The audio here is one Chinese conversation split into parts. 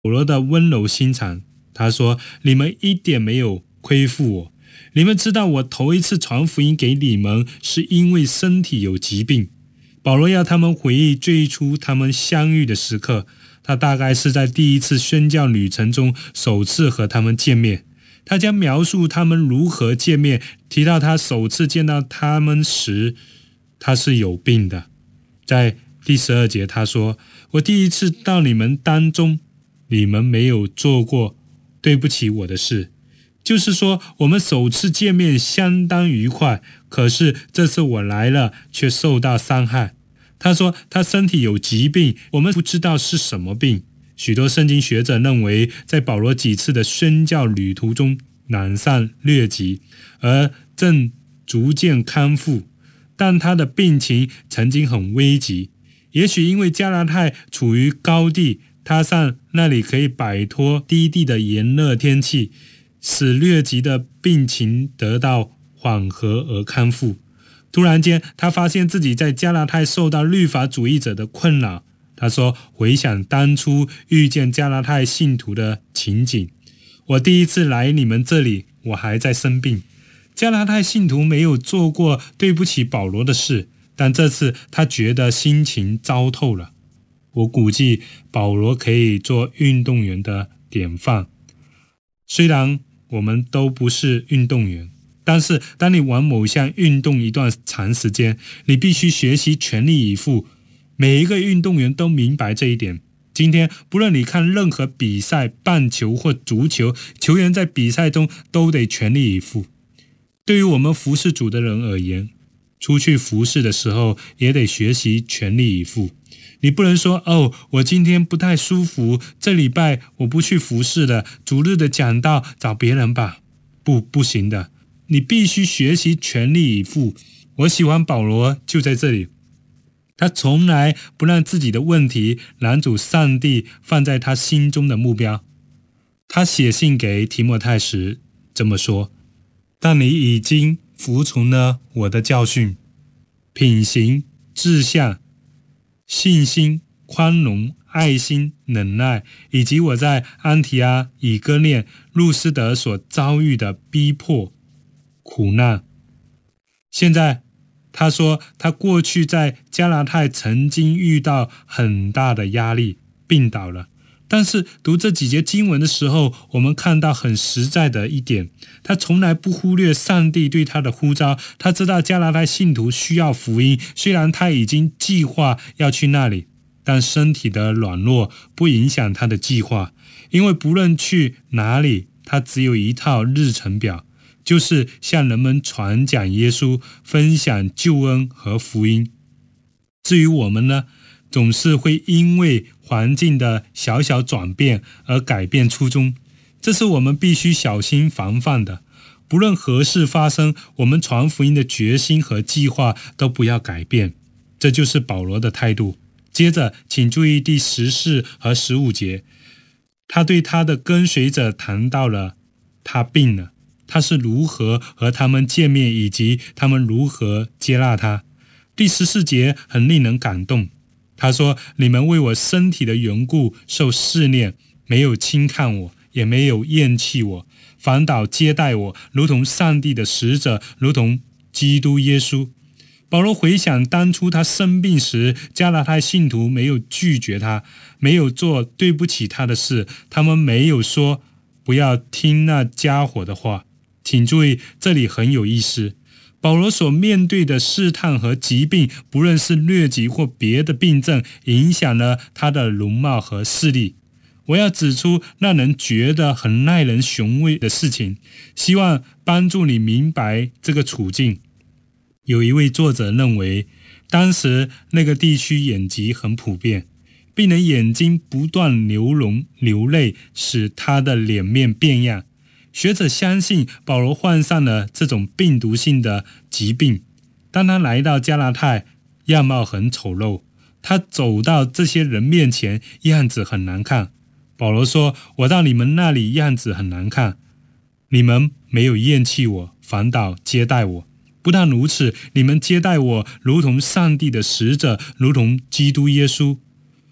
保罗的温柔心肠，他说：你们一点没有亏负我，你们知道我头一次传福音给你们是因为身体有疾病。保罗要他们回忆最初他们相遇的时刻，他大概是在第一次宣教旅程中首次和他们见面。他将描述他们如何见面，提到他首次见到他们时，他是有病的。在第12节他说：我第一次到你们当中，你们没有做过对不起我的事。就是说我们首次见面相当愉快，可是这次我来了却受到伤害。他说他身体有疾病，我们不知道是什么病。许多圣经学者认为，在保罗几次的宣教旅途中染上疟疾，而正逐渐康复，但他的病情曾经很危急。也许因为加拉太处于高地，他上那里可以摆脱低地的炎热天气，使疟疾的病情得到缓和而康复。突然间，他发现自己在加拉太受到律法主义者的困扰。他说：回想当初遇见加拉太信徒的情景，我第一次来你们这里，我还在生病。加拉太信徒没有做过对不起保罗的事，但这次他觉得心情糟透了。我估计保罗可以做运动员的典范。虽然我们都不是运动员，但是当你玩某项运动一段长时间，你必须学习全力以赴。每一个运动员都明白这一点。今天不论你看任何比赛，棒球或足球，球员在比赛中都得全力以赴。对于我们服侍主的人而言，出去服侍的时候也得学习全力以赴。你不能说我今天不太舒服，这礼拜我不去服侍了，主日的讲道找别人吧。不行的，你必须学习全力以赴。我喜欢保罗就在这里，他从来不让自己的问题拦阻上帝放在他心中的目标。他写信给提摩太时这么说：但你已经服从了我的教训、品行、志向、信心、宽容、爱心、忍耐，以及我在安提阿、以哥念、路斯德所遭遇的逼迫、苦难。现在他说他过去在加拉太曾经遇到很大的压力，病倒了。但是读这几节经文的时候，我们看到很实在的一点，他从来不忽略上帝对他的呼召。他知道加拉太信徒需要福音，虽然他已经计划要去那里，但身体的软弱不影响他的计划，因为不论去哪里，他只有一套日程表，就是向人们传讲耶稣，分享救恩和福音。至于我们呢，总是会因为环境的小小转变而改变初衷，这是我们必须小心防范的。不论何事发生，我们传福音的决心和计划都不要改变。这就是保罗的态度。接着请注意第14和15节，他对他的跟随者谈到了他病了，他是如何和他们见面，以及他们如何接纳他。第14节很令人感动，他说：你们为我身体的缘故受试炼，没有轻看我，也没有厌弃我，反倒接待我，如同上帝的使者，如同基督耶稣。保罗回想当初他生病时，加拉太信徒没有拒绝他，没有做对不起他的事，他们没有说不要听那家伙的话。请注意，这里很有意思，保罗所面对的试探和疾病，不论是疟疾或别的病症，影响了他的容貌和视力。我要指出让人觉得很耐人寻味的事情，希望帮助你明白这个处境。有一位作者认为，当时那个地区眼疾很普遍，病人眼睛不断流脓流泪，使他的脸面变样。学者相信保罗患上了这种病毒性的疾病。当他来到加拉太，样貌很丑陋，他走到这些人面前，样子很难看。保罗说：我到你们那里样子很难看，你们没有厌弃我，反倒接待我。不但如此，你们接待我如同上帝的使者，如同基督耶稣。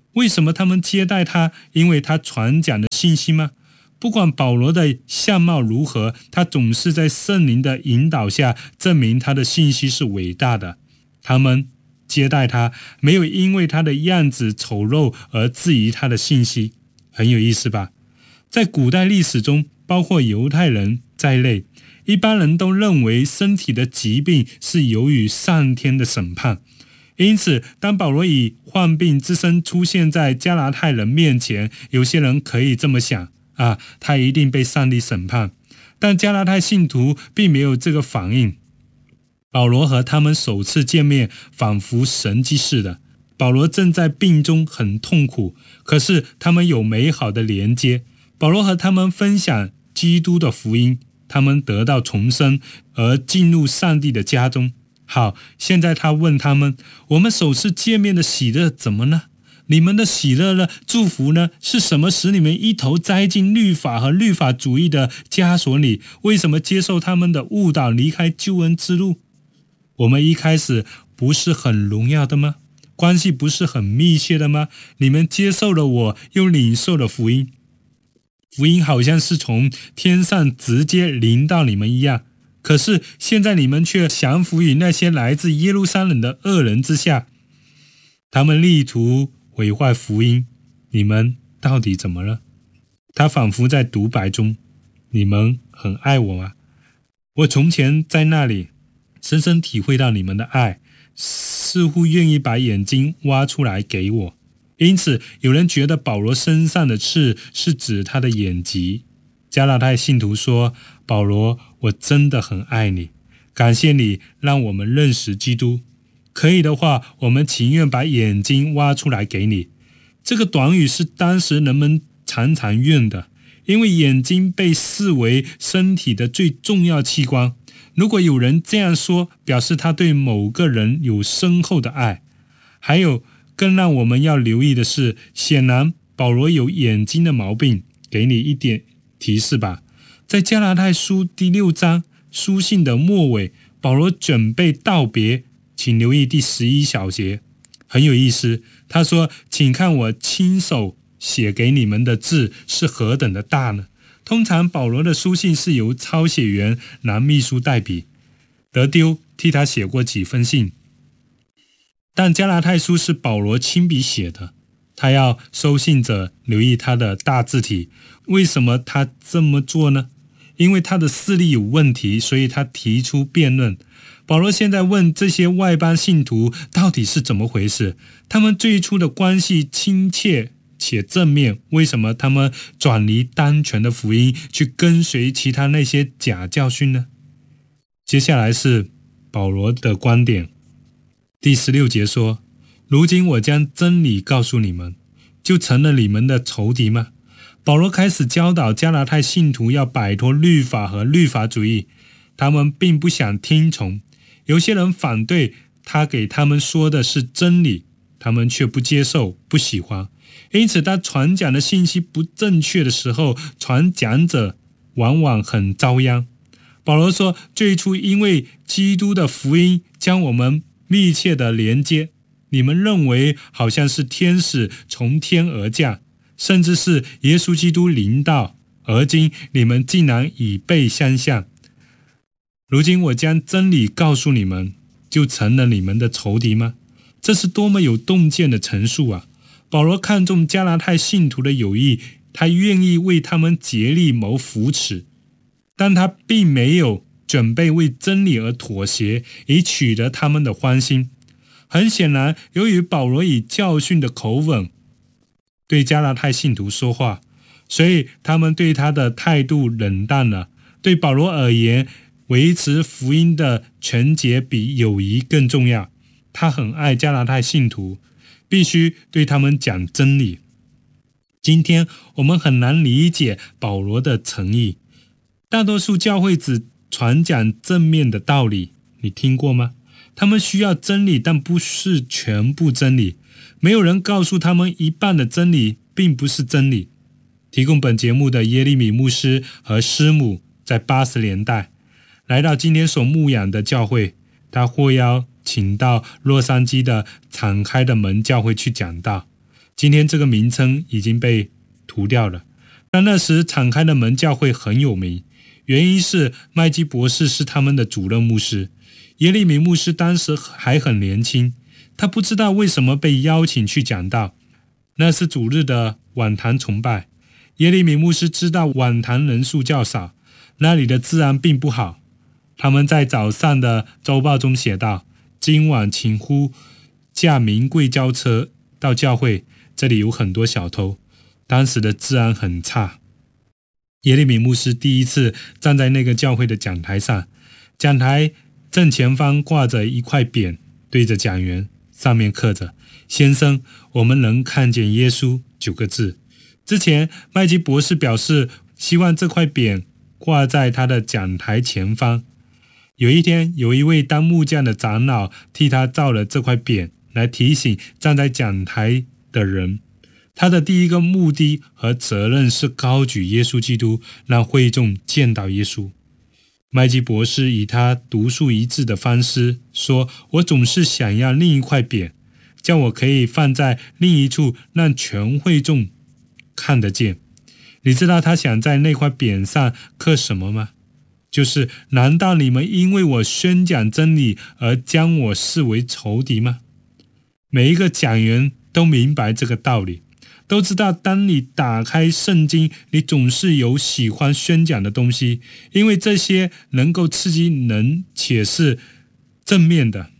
为什么他们接待他？因为他传讲的信息吗？不管保罗的相貌如何，他总是在圣灵的引导下证明他的信息是伟大的。他们接待他，没有因为他的样子丑陋而质疑他的信息。很有意思吧？在古代历史中，包括犹太人在内，一般人都认为身体的疾病是由于上天的审判。因此，当保罗以患病之身出现在加拉太人面前，有些人可以这么想，他一定被上帝审判。但加拉太信徒并没有这个反应。保罗和他们首次见面，仿佛神迹似的。保罗正在病中很痛苦，可是他们有美好的连接。保罗和他们分享基督的福音，他们得到重生，而进入上帝的家中。好，现在他问他们，我们首次见面的喜乐怎么呢？你们的喜乐呢？祝福呢？是什么使你们一头栽进律法和律法主义的枷锁里？为什么接受他们的误导，离开救恩之路？我们一开始不是很荣耀的吗？关系不是很密切的吗？你们接受了我，又领受了福音。福音好像是从天上直接临到你们一样。可是现在你们却降服于那些来自耶路撒冷的恶人之下，他们力图毁坏福音，你们到底怎么了？他仿佛在独白中，你们很爱我吗？我从前在那里深深体会到你们的爱，似乎愿意把眼睛挖出来给我。因此有人觉得保罗身上的刺是指他的眼疾。加拉太信徒说，保罗，我真的很爱你，感谢你让我们认识基督，可以的话，我们情愿把眼睛挖出来给你。这个短语是当时人们常常用的，因为眼睛被视为身体的最重要器官。如果有人这样说，表示他对某个人有深厚的爱。还有更让我们要留意的是，显然保罗有眼睛的毛病。给你一点提示吧，在加拉太书第6章书信的末尾，保罗准备道别，请留意第11小节，很有意思。他说，请看我亲手写给你们的字是何等的大呢？通常保罗的书信是由抄写员男秘书代笔，德丢替他写过几封信，但加拉太书是保罗亲笔写的。他要收信者留意他的大字体。为什么他这么做呢？因为他的视力有问题，所以他提出辩论。保罗现在问这些外邦信徒到底是怎么回事？他们最初的关系亲切且正面，为什么他们转离单纯的福音，去跟随其他那些假教训呢？接下来是保罗的观点。第16节说，如今我将真理告诉你们，就成了你们的仇敌吗？保罗开始教导加拉太信徒要摆脱律法和律法主义，他们并不想听从。有些人反对他给他们说的是真理，他们却不接受，不喜欢。因此他传讲的信息不正确的时候，传讲者往往很遭殃。保罗说，最初因为基督的福音将我们密切的连接，你们认为好像是天使从天而降，甚至是耶稣基督临到，而今你们竟然以背相向。如今我将真理告诉你们，就成了你们的仇敌吗？这是多么有洞见的陈述啊！保罗看重加拉太信徒的友谊，他愿意为他们竭力谋扶持，但他并没有准备为真理而妥协，以取得他们的欢心。很显然，由于保罗以教训的口吻对加拉太信徒说话，所以他们对他的态度冷淡了。对保罗而言，维持福音的纯洁比友谊更重要。他很爱加拉太信徒，必须对他们讲真理。今天我们很难理解保罗的诚意。大多数教会只传讲正面的道理，你听过吗？他们需要真理，但不是全部真理。没有人告诉他们一半的真理并不是真理。提供本节目的耶利米牧师和师母在80年代来到今天所牧养的教会，他获邀请到洛杉矶的敞开的门教会去讲道。 今天这个名称已经被涂掉了，但那时敞开的门教会很有名，原因是麦基博士是他们的主任牧师。耶利米牧师当时还很年轻，他不知道为什么被邀请去讲道。那是主日的晚堂崇拜，耶利米牧师知道晚堂人数较少，那里的治安并不好。他们在早上的周报中写道，今晚请呼驾名贵轿车到教会，这里有很多小偷。当时的治安很差。耶利米牧师第一次站在那个教会的讲台上，讲台正前方挂着一块匾，对着讲员，上面刻着先生，我们能看见耶稣9个字。之前麦基博士表示希望这块匾挂在他的讲台前方。有一天，有一位当木匠的长老替他造了这块匾，来提醒站在讲台的人，他的第一个目的和责任是高举耶稣基督，让会众见到耶稣。麦基博士以他独树一帜的方式说，我总是想要另一块匾，叫我可以放在另一处，让全会众看得见。你知道他想在那块匾上刻什么吗？就是难道你们因为我宣讲真理而将我视为仇敌吗？每一个讲员都明白这个道理，都知道当你打开圣经，你总是有喜欢宣讲的东西，因为这些能够刺激人，且是正面的。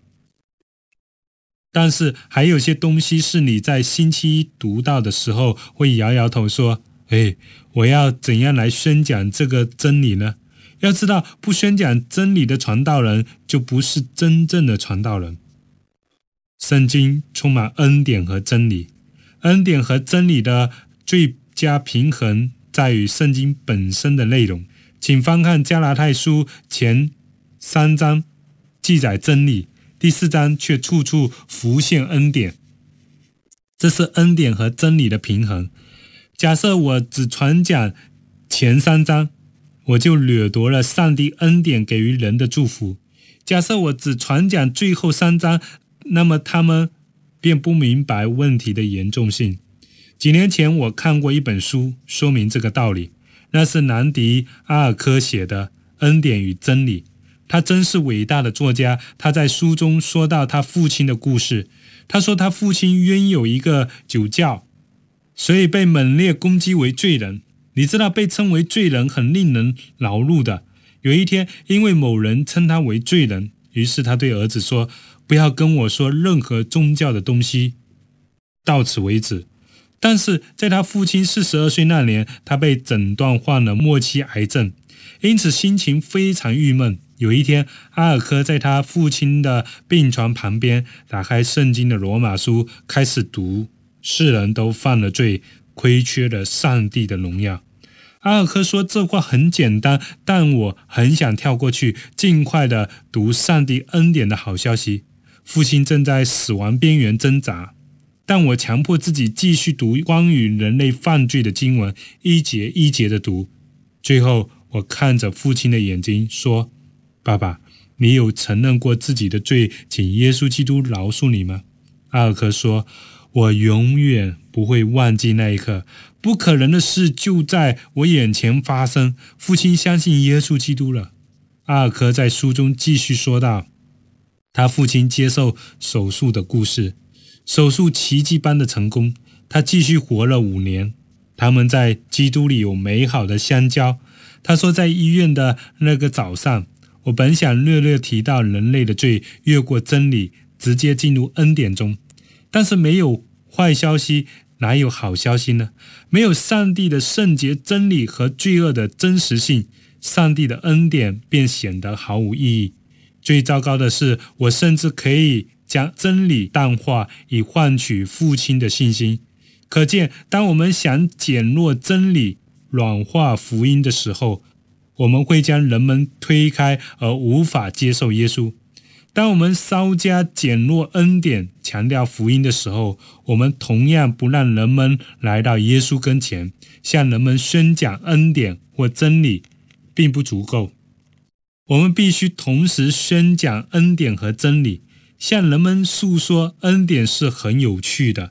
但是还有些东西是你在星期一读到的时候会摇摇头说，我要怎样来宣讲这个真理呢？要知道，不宣讲真理的传道人就不是真正的传道人。圣经充满恩典和真理，恩典和真理的最佳平衡在于圣经本身的内容。请翻看加拉太书前3章记载真理，第4章却处处浮现恩典。这是恩典和真理的平衡。假设我只传讲前3章，我就掠夺了上帝恩典给予人的祝福。假设我只传讲最后3章，那么他们便不明白问题的严重性。几年前我看过一本书，说明这个道理，那是南迪·阿尔科写的《恩典与真理》。他真是伟大的作家，他在书中说到他父亲的故事。他说他父亲拥有一个酒窖，所以被猛烈攻击为罪人。你知道被称为罪人很令人恼怒的。有一天，因为某人称他为罪人，于是他对儿子说，不要跟我说任何宗教的东西，到此为止。但是在他父亲42岁那年，他被诊断患了末期癌症，因此心情非常郁闷。有一天，阿尔科在他父亲的病床旁边打开圣经的罗马书，开始读，世人都犯了罪，亏缺了上帝的荣耀。阿尔科说这话很简单，但我很想跳过去，尽快的读上帝恩典的好消息。父亲正在死亡边缘挣扎，但我强迫自己继续读关于人类犯罪的经文，一节一节的读。最后我看着父亲的眼睛说，爸爸，你有承认过自己的罪，请耶稣基督饶恕你吗？阿尔科说，我永远不会忘记那一刻，不可能的事就在我眼前发生。父亲相信耶稣基督了。阿尔科在书中继续说道，他父亲接受手术的故事，手术奇迹般的成功，他继续活了5年。他们在基督里有美好的相交。他说，在医院的那个早上，我本想略略提到人类的罪，越过真理，直接进入恩典中。但是没有坏消息，哪有好消息呢？没有上帝的圣洁真理和罪恶的真实性，上帝的恩典便显得毫无意义。最糟糕的是，我甚至可以将真理淡化，以换取父亲的信心。可见，当我们想减弱真理、软化福音的时候，我们会将人们推开而无法接受耶稣。当我们稍加减弱恩典，强调福音的时候，我们同样不让人们来到耶稣跟前。向人们宣讲恩典或真理并不足够，我们必须同时宣讲恩典和真理。向人们诉说恩典是很有趣的，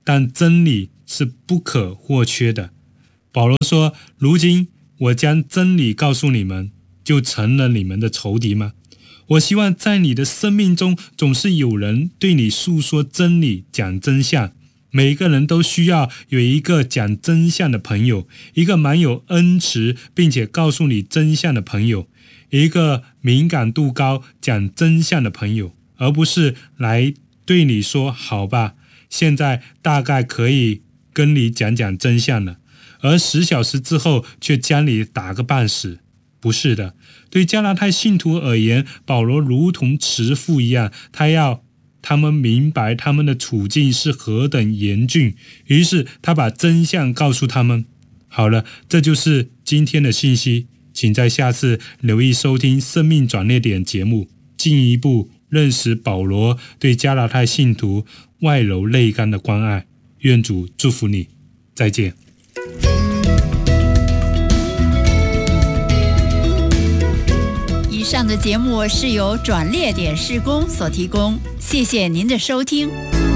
但真理是不可或缺的。保罗说，如今我将真理告诉你们，就成了你们的仇敌吗？我希望在你的生命中总是有人对你诉说真理，讲真相。每个人都需要有一个讲真相的朋友，一个蛮有恩慈并且告诉你真相的朋友，一个敏感度高讲真相的朋友，而不是来对你说好吧，现在大概可以跟你讲真相了，而10小时之后却将你打个半死。不是的，对加拉太信徒而言，保罗如同慈父一样，他要他们明白他们的处境是何等严峻，于是他把真相告诉他们。好了，这就是今天的信息，请在下次留意收听生命转捩点节目，进一步认识保罗对加拉太信徒外柔内刚的关爱。愿主祝福你，再见。 以上的节目是由转捩点事工所提供，谢谢您的收听。